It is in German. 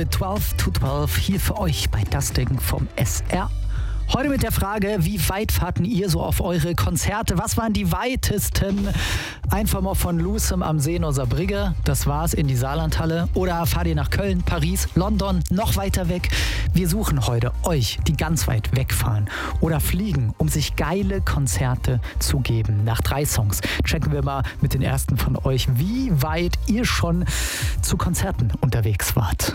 mit 12 to 12 hier für euch bei Das Ding vom SR. Heute mit der Frage, wie weit fahrten ihr so auf eure Konzerte? Was waren die weitesten? Einfach mal von Lucem am See in Osnabrück, das war's, in die Saarlandhalle. Oder fahrt ihr nach Köln, Paris, London, noch weiter weg? Wir suchen heute euch, die ganz weit wegfahren oder fliegen, um sich geile Konzerte zu geben. Nach 3 Songs checken wir mal mit den ersten von euch, wie weit ihr schon zu Konzerten unterwegs wart.